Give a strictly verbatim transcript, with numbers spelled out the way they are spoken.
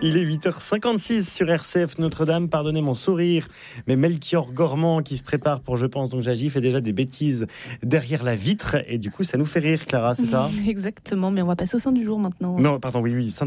Il est huit heures cinquante-six sur R C F Notre-Dame. Pardonnez mon sourire, mais Melchior Gormand qui se prépare pour Je pense donc j'agis fait déjà des bêtises derrière la vitre et du coup ça nous fait rire, Clara, c'est ça ? Exactement, mais on va passer au sein du jour maintenant. Non, pardon, oui, oui.